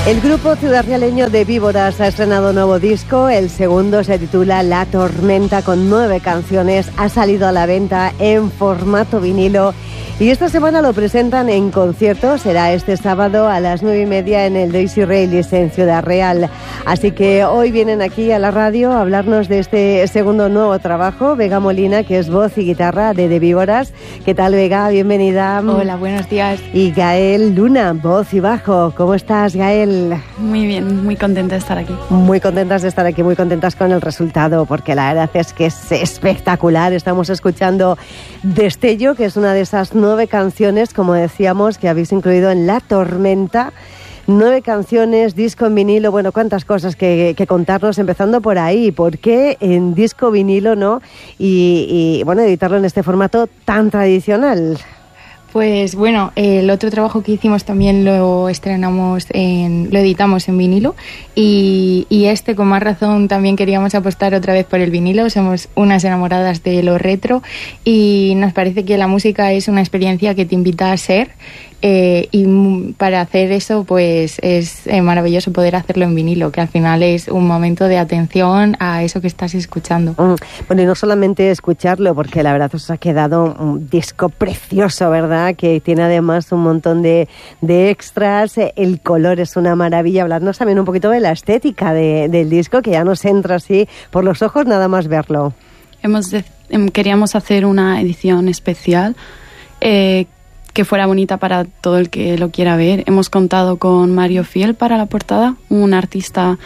El grupo ciudadrealeño de Víboras ha estrenado un nuevo disco. El segundo se titula La Tormenta, con 9 canciones. Ha salido a la venta en formato vinilo y esta semana lo presentan en concierto. Será este sábado a las 9:30 en el Daisy Railis en Ciudad Real. Así que hoy vienen aquí a la radio a hablarnos de este segundo nuevo trabajo. Vega Molina, que es voz y guitarra de Víboras. ¿Qué tal, Vega? Bienvenida. Hola, buenos días. Y Gael Luna, voz y bajo. ¿Cómo estás, Gael? Muy bien, muy contenta de estar aquí. Muy contentas de estar aquí, muy contentas con el resultado, porque la verdad es que es espectacular. Estamos escuchando Destello, que es una de esas 9 canciones, como decíamos, que habéis incluido en La Tormenta. 9 canciones, disco en vinilo. Bueno, cuántas cosas que contarnos, empezando por ahí. ¿Por qué en disco vinilo, no? Y bueno, editarlo en este formato tan tradicional. Pues bueno, el otro trabajo que hicimos también lo editamos en vinilo y este, con más razón, también queríamos apostar otra vez por el vinilo. Somos unas enamoradas de lo retro y nos parece que la música es una experiencia que te invita a ser, y para hacer eso pues es maravilloso poder hacerlo en vinilo, que al final es un momento de atención a eso que estás escuchando. Bueno, y no solamente escucharlo, porque la verdad os ha quedado un disco precioso, ¿verdad? Que tiene además un montón de extras. El color es una maravilla. Hablarnos también un poquito de la estética del disco, que ya nos entra así por los ojos nada más verlo. Queríamos hacer una edición especial que fuera bonita para todo el que lo quiera ver. Hemos contado con Mario Fiel para la portada, un artista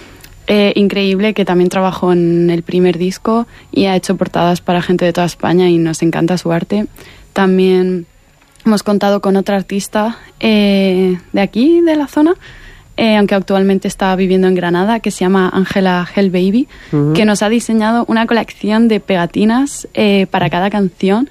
increíble que también trabajó en el primer disco y ha hecho portadas para gente de toda España y nos encanta su arte. También hemos contado con otra artista de aquí, de la zona, aunque actualmente está viviendo en Granada, que se llama Ángela Hellbaby, que nos ha diseñado una colección de pegatinas para cada canción.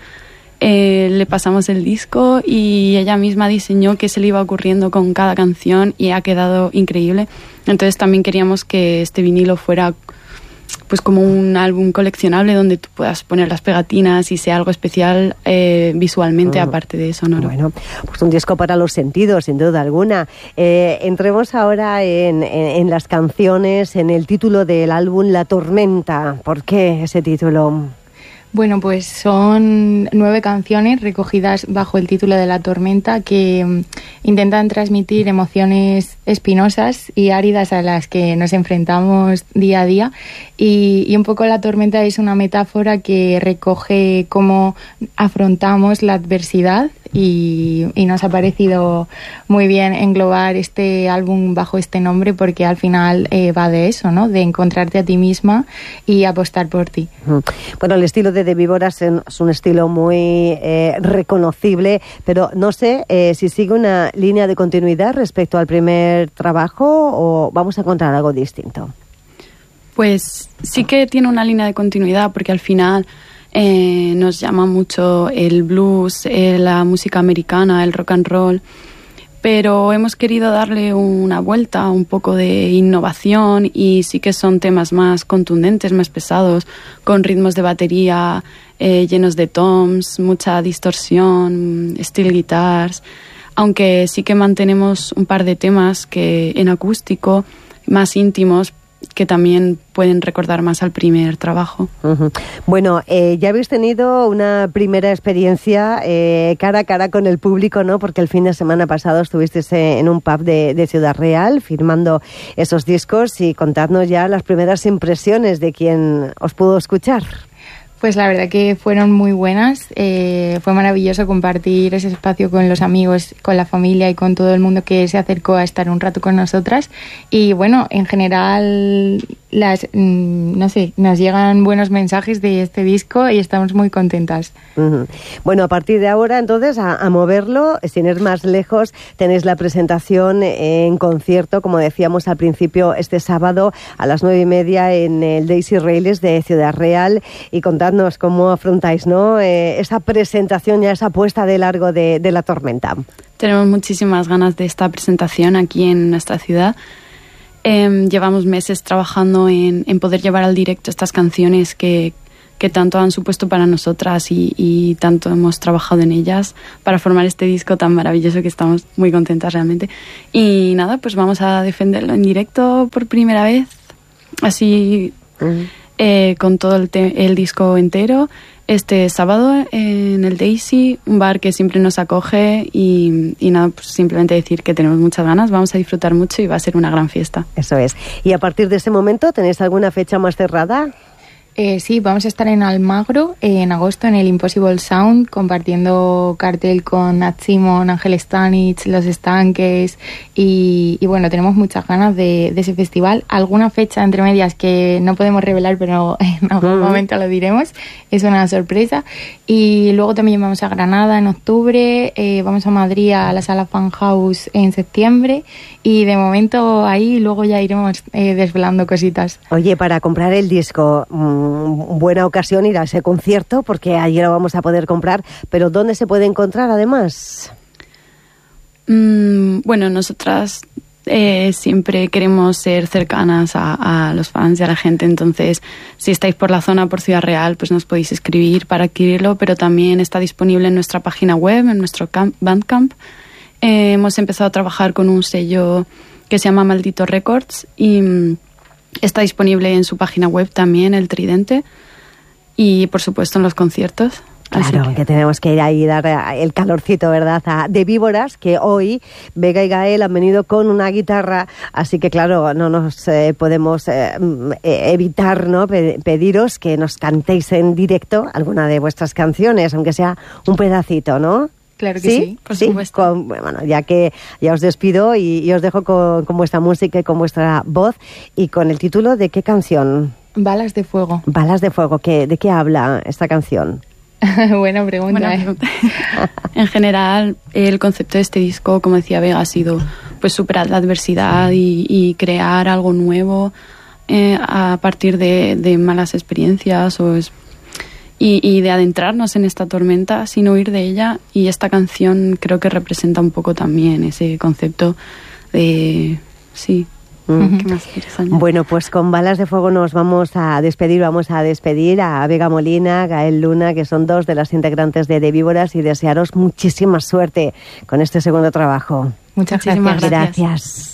Le pasamos el disco y ella misma diseñó qué se le iba ocurriendo con cada canción y ha quedado increíble. Entonces también queríamos que este vinilo fuera pues como un álbum coleccionable donde tú puedas poner las pegatinas y sea algo especial visualmente, aparte de sonoro. Bueno, pues un disco para los sentidos, sin duda alguna. Entremos ahora en las canciones, en el título del álbum, La Tormenta. ¿Por qué ese título? Bueno, pues son 9 canciones recogidas bajo el título de La Tormenta que intentan transmitir emociones espinosas y áridas a las que nos enfrentamos día a día. Y un poco La Tormenta es una metáfora que recoge cómo afrontamos la adversidad y nos ha parecido muy bien englobar este álbum bajo este nombre, porque al final va de eso, ¿no? De encontrarte a ti misma y apostar por ti. Bueno, el estilo de Víboras es un estilo muy reconocible, pero no sé si sigue una línea de continuidad respecto al primer trabajo o vamos a encontrar algo distinto. Pues sí que tiene una línea de continuidad, porque al final nos llama mucho el blues, la música americana, el rock and roll, pero hemos querido darle una vuelta, un poco de innovación, y sí que son temas más contundentes, más pesados, con ritmos de batería llenos de toms, mucha distorsión, steel guitars, aunque sí que mantenemos un par de temas que en acústico, más íntimos, que también pueden recordar más al primer trabajo. Bueno, ya habéis tenido una primera experiencia cara a cara con el público, ¿no? Porque el fin de semana pasado estuvisteis en un pub de Ciudad Real firmando esos discos, y contadnos ya las primeras impresiones de quien os pudo escuchar. Pues la verdad que fueron muy buenas. Fue maravilloso compartir ese espacio con los amigos, con la familia y con todo el mundo que se acercó a estar un rato con nosotras. Y bueno, en general, nos llegan buenos mensajes de este disco y estamos muy contentas. Bueno, a partir de ahora, entonces, a moverlo, sin ir más lejos, tenéis la presentación en concierto, como decíamos al principio, este sábado a las 9:30 en el Daisy Railis de Ciudad Real, y contadnos cómo afrontáis, ¿no? Esa presentación, ya esa puesta de largo de La Tormenta. Tenemos muchísimas ganas de esta presentación aquí en nuestra ciudad. Llevamos meses trabajando en poder llevar al directo estas canciones que que tanto han supuesto para nosotras y tanto hemos trabajado en ellas para formar este disco tan maravilloso que estamos muy contentas realmente. Y nada, pues vamos a defenderlo en directo por primera vez, así con todo el disco entero, este sábado en el Daisy, un bar que siempre nos acoge y nada, pues simplemente decir que tenemos muchas ganas, vamos a disfrutar mucho y va a ser una gran fiesta. Eso es. ¿Y a partir de ese momento tenéis alguna fecha más cerrada? Sí, vamos a estar en Almagro en agosto en el Impossible Sound, compartiendo cartel con Nat Simon, Ángel Stanich, Los Estanques y bueno, tenemos muchas ganas de ese festival. Alguna fecha entre medias que no podemos revelar, pero en algún momento lo diremos, es una sorpresa. Y luego también vamos a Granada en octubre, vamos a Madrid a la Sala Fan House en septiembre y de momento ahí luego ya iremos desvelando cositas. Oye, para comprar el disco, buena ocasión ir a ese concierto porque allí lo vamos a poder comprar, pero ¿dónde se puede encontrar además? Bueno, nosotras siempre queremos ser cercanas a los fans y a la gente, entonces si estáis por la zona, por Ciudad Real, pues nos podéis escribir para adquirirlo, pero también está disponible en nuestra página web, en nuestro Bandcamp. Hemos empezado a trabajar con un sello que se llama Maldito Records y está disponible en su página web también, El Tridente, y por supuesto en los conciertos. Claro, que tenemos que ir ahí y dar el calorcito, ¿verdad? De Víboras, que hoy Vega y Gael han venido con una guitarra, así que claro, no nos podemos evitar, ¿no? Pediros que nos cantéis en directo alguna de vuestras canciones, aunque sea un pedacito, ¿no? Claro que sí, por supuesto. Bueno, ya que ya os despido y os dejo con vuestra música y con vuestra voz y con el título de ¿qué canción? Balas de Fuego. Balas de Fuego, ¿de qué habla esta canción? Buena pregunta. En general, el concepto de este disco, como decía Vega, ha sido pues superar la adversidad y crear algo nuevo a partir de malas experiencias y de adentrarnos en esta tormenta sin huir de ella, y esta canción creo que representa un poco también ese concepto de sí. ¿Qué más quieres añadir? Bueno, pues con Balas de Fuego nos vamos a despedir a Vega Molina, Gael Luna, que son dos de las integrantes de Víboras, y desearos muchísima suerte con este segundo trabajo. Muchas gracias. Gracias.